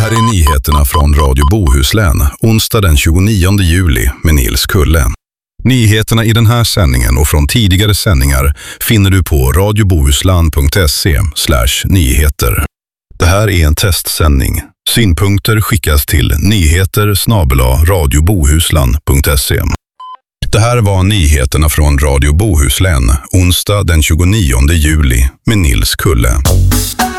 här är nyheterna från Radio Bohuslän, onsdag den 29 juli med Nils Kulle. Nyheterna i den här sändningen och från tidigare sändningar finner du på radiobohuslan.se/nyheter. Det här är en testsändning. Synpunkter skickas till nyheter@radiobohuslan.se. Det här var nyheterna från Radio Bohuslän, onsdag den 29 juli med Nils Kulle.